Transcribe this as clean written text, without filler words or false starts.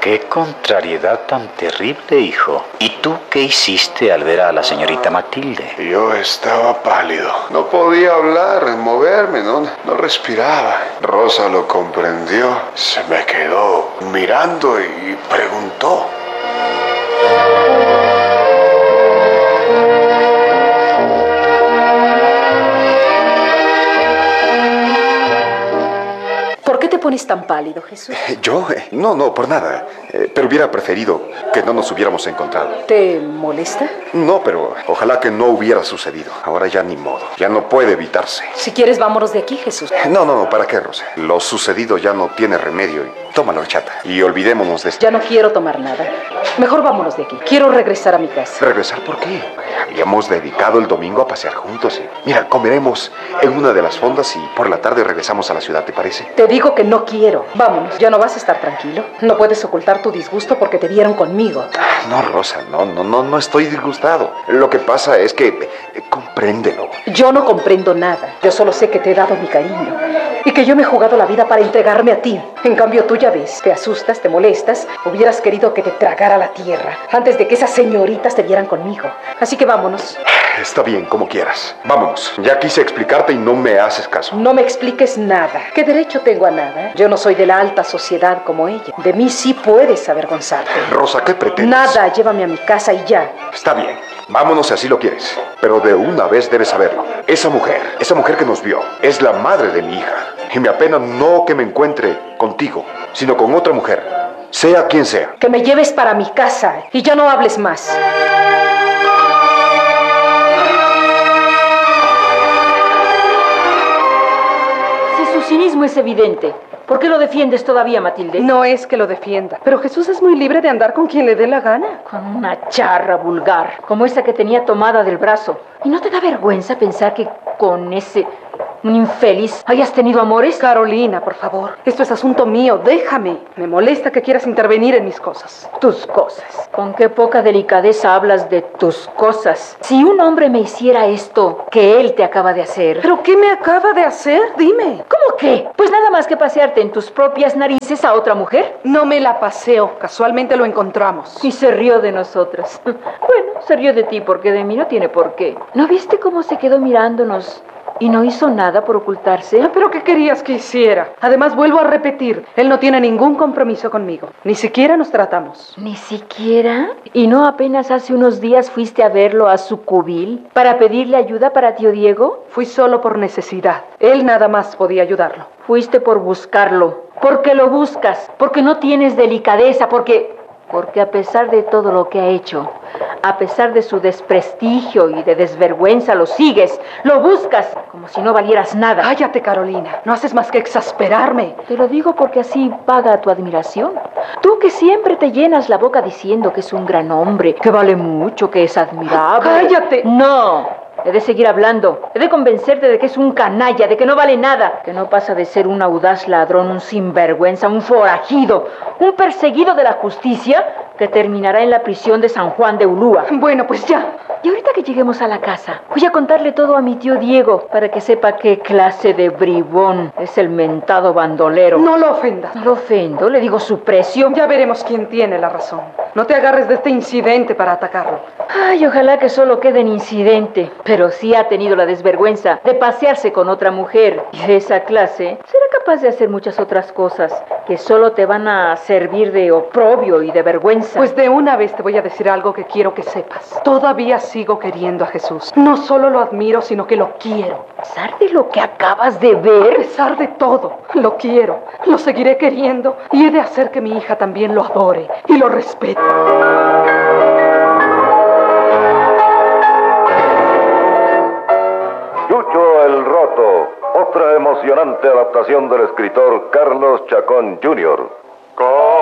Qué contrariedad tan terrible, hijo. ¿Y tú qué hiciste al ver a la señorita Matilde? Yo estaba pálido. No podía hablar, moverme, no respiraba. Rosa lo comprendió. Se me quedó mirando y preguntó. ¿Por qué te pones tan pálido, Jesús? ¿Yo? No, por nada. Pero hubiera preferido que no nos hubiéramos encontrado. ¿Te molesta? No, pero ojalá que no hubiera sucedido. Ahora ya ni modo. Ya no puede evitarse. Si quieres, vámonos de aquí, Jesús. No, ¿para qué, Rosa? Lo sucedido ya no tiene remedio. Toma la horchata y olvidémonos de esto. Ya no quiero tomar nada. Mejor vámonos de aquí. Quiero regresar a mi casa. ¿Regresar por qué? Habíamos dedicado el domingo a pasear juntos. Mira, comeremos en una de las fondas y por la tarde regresamos a la ciudad, ¿te parece? Te digo que no quiero. Vámonos. Ya no vas a estar tranquilo. No puedes ocultar tu disgusto porque te vieron conmigo. No, Rosa, no estoy disgustado. Lo que pasa es que compréndelo. Yo no comprendo nada. Yo solo sé que te he dado mi cariño y que yo me he jugado la vida para entregarme a ti. En cambio, tú ya ves, te asustas, te molestas. Hubieras querido que te tragara la tierra antes de que esas señoritas te vieran conmigo. Así que vámonos. Está bien, como quieras. Vámonos. Ya quise explicarte y no me haces caso. No me expliques nada. ¿Qué derecho tengo a nada? Yo no soy de la alta sociedad como ella. De mí sí puedes avergonzarte. Rosa, ¿qué pretendes? Nada, llévame a mi casa y ya. Está bien. Vámonos si así lo quieres. Pero de una vez debes saberlo. Esa mujer que nos vio, es la madre de mi hija. Y me apena no que me encuentre contigo, sino con otra mujer, sea quien sea. Que me lleves para mi casa y ya no hables más. Si su cinismo es evidente, ¿por qué lo defiendes todavía, Matilde? No es que lo defienda, pero Jesús es muy libre de andar con quien le dé la gana. Con una charra vulgar, como esa que tenía tomada del brazo. ¿Y no te da vergüenza pensar que con un infeliz, hayas tenido amores? Carolina, por favor, esto es asunto mío, déjame. Me molesta que quieras intervenir en mis cosas. Tus cosas. Con qué poca delicadeza hablas de tus cosas. Si un hombre me hiciera esto que él te acaba de hacer... ¿Pero qué me acaba de hacer? Dime. ¿Cómo qué? Pues nada más que pasearte en tus propias narices a otra mujer. No me la paseo, casualmente lo encontramos. Y se rió de nosotras. Bueno, se rió de ti porque de mí no tiene por qué. ¿No viste cómo se quedó mirándonos y no hizo nada por ocultarse? ¿Pero qué querías que hiciera? Además, vuelvo a repetir, él no tiene ningún compromiso conmigo. Ni siquiera nos tratamos. ¿Ni siquiera? ¿Y no apenas hace unos días fuiste a verlo a su cubil para pedirle ayuda para tío Diego? Fui solo por necesidad. Él nada más podía ayudarlo. Fuiste por buscarlo. Porque lo buscas. Porque no tienes delicadeza. Porque a pesar de todo lo que ha hecho, a pesar de su desprestigio y de desvergüenza, lo sigues, lo buscas, como si no valieras nada. Cállate, Carolina, no haces más que exasperarme. Te lo digo porque así paga tu admiración. Tú que siempre te llenas la boca diciendo que es un gran hombre, que vale mucho, que es admirable. ¡Cállate! ¡No! He de seguir hablando. He de convencerte de que es un canalla, de que no vale nada. Que no pasa de ser un audaz ladrón, un sinvergüenza, un forajido, un perseguido de la justicia que terminará en la prisión de San Juan de Ulúa. Bueno, pues ya. Y ahorita que lleguemos a la casa, voy a contarle todo a mi tío Diego para que sepa qué clase de bribón es el mentado bandolero. No lo ofendas. No lo ofendo, le digo su precio. Ya veremos quién tiene la razón. No te agarres de este incidente para atacarlo. Ay, ojalá que solo quede en incidente. Pero si ha tenido la desvergüenza de pasearse con otra mujer y de esa clase, será capaz de hacer muchas otras cosas que solo te van a servir de oprobio y de vergüenza. Pues de una vez te voy a decir algo que quiero que sepas. Todavía sigo queriendo a Jesús. No solo lo admiro, sino que lo quiero. A pesar de lo que acabas de ver, A pesar de todo, lo quiero. Lo seguiré queriendo y he de hacer que mi hija también lo adore y lo respete. Chucho el Roto, otra emocionante adaptación del escritor Carlos Chacón Jr.